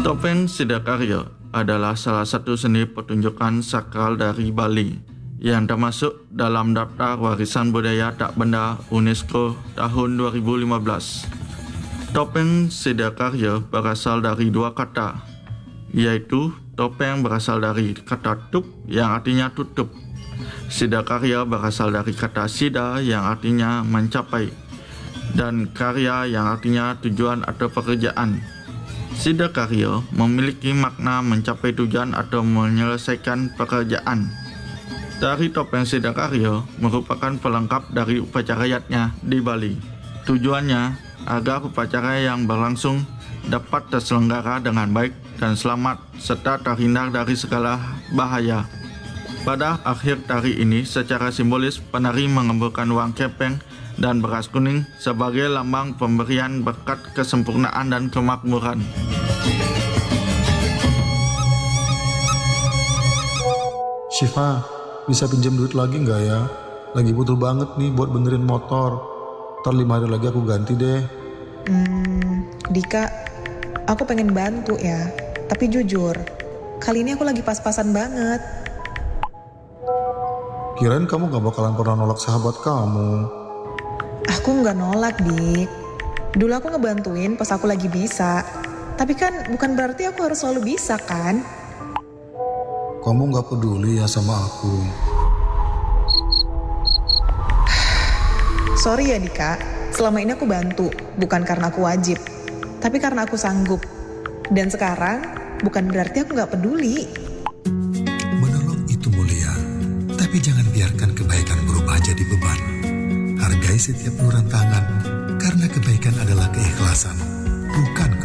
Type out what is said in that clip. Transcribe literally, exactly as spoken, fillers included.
Topeng Sidakarya adalah salah satu seni pertunjukan sakral dari Bali yang termasuk dalam daftar warisan budaya tak benda UNESCO tahun dua ribu lima belas. Topeng Sidakarya berasal dari dua kata, yaitu topeng berasal dari kata tup yang artinya tutup. Sidakarya berasal dari kata sida yang artinya mencapai, dan karya yang artinya tujuan atau pekerjaan. Sidakarya memiliki makna mencapai tujuan atau menyelesaikan pekerjaan. Tari topeng Sidakarya merupakan pelengkap dari upacara yatnya di Bali. Tujuannya agar upacara yang berlangsung dapat terselenggara dengan baik dan selamat serta terhindar dari segala bahaya. Pada akhir tari ini, secara simbolis penari mengemburkan uang kepeng dan beras kuning sebagai lambang pemberian berkat kesempurnaan dan kemakmuran. Syifa, bisa pinjam duit lagi nggak ya? Lagi butuh banget nih buat benerin motor. Ntar lima hari lagi aku ganti deh. Hmm, Dika, aku pengen bantu ya. Tapi jujur, kali ini aku lagi pas-pasan banget. Kirain kamu gak bakalan pernah nolak sahabat kamu. Aku nggak nolak, Dik. Dulu aku ngebantuin pas aku lagi bisa. Tapi kan bukan berarti aku harus selalu bisa, kan? Kamu gak peduli ya sama aku. Sorry ya, Dika. Selama ini aku bantu, bukan karena aku wajib. Tapi karena aku sanggup. Dan sekarang, bukan berarti aku gak peduli. Menolong itu mulia, tapi jangan biarkan kebaikan berubah jadi beban. Hargai setiap uluran tangan, karena kebaikan adalah keikhlasan, bukan